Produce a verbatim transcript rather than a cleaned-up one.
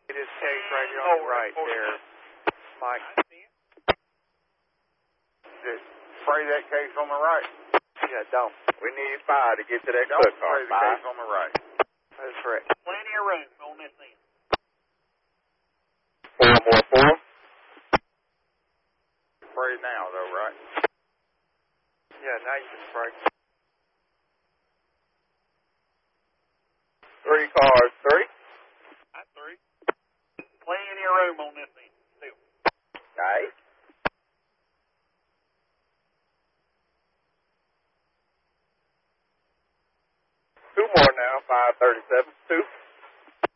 It is case right here on the right there, Mike. Just spray that case on the right. Yeah, don't. We need fire to get to that Don't cook spray car. the Fire. case on the right. That's correct. Plenty of room on this end. Four more four. Spray now, though, right? Yeah, now you can spray. Three cars, three. That's three. Plenty of room on this end still. Nice. Two more now, five thirty-seven. Two.